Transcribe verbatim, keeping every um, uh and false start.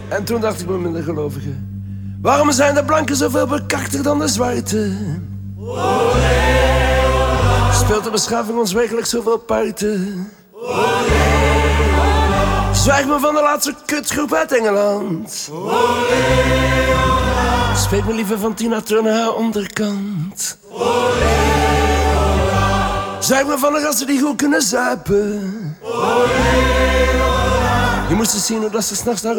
En toen dacht ik me minder gelovigen. Waarom zijn de blanken zoveel bekakter dan de zwarte? Speelt de beschaving ons werkelijk zoveel parten? Zwijg me van de laatste kutgroep uit Engeland. Spreek me liever van Tina Turner haar onderkant. Zwijg me van de gasten die goed kunnen zuipen. Je moest eens zien hoe dat ze s'nachts naar